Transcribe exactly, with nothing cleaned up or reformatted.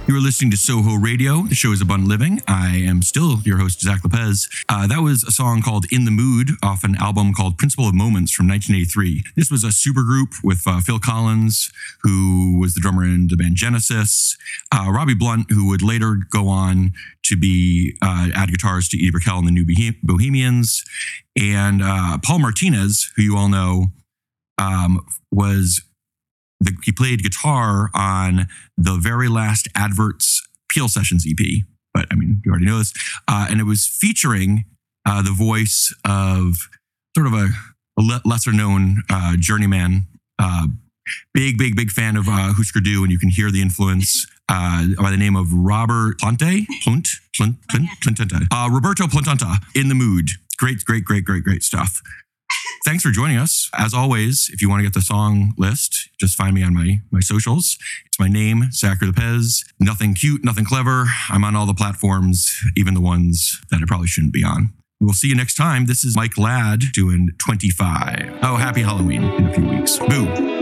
You are listening to Soho Radio. The show is Abundant Living. I am still your host, Zach Lopez. Uh, that was a song called In the Mood off an album called Principle of Moments from nineteen eighty-three. This was a supergroup with uh, Phil Collins, who was the drummer in the band Genesis, uh, Robbie Blunt, who would later go on to be uh, add guitars to Edie Brickell and the New Bohemians, and uh, Paul Martinez, who you all know, um, was... The, he played guitar on the very last Adverts Peel Sessions E P. But, I mean, you already know this. Uh, and it was featuring uh, the voice of sort of a, a le- lesser-known uh, journeyman. Uh, big, big, big fan of uh, Husker Du, and you can hear the influence uh, by the name of Robert Plante. Plunt? Plunt? Plunt? Plantanta. Uh, Roberto Plantanta, In the Mood. Great, great, great, great, great stuff. Thanks for joining us. As always, if you want to get the song list, just find me on my, my socials. It's my name, Zachary Lopez. Nothing cute, nothing clever. I'm on all the platforms, even the ones that I probably shouldn't be on. We'll see you next time. This is Mike Ladd doing twenty-five. Oh, happy Halloween in a few weeks. Boo.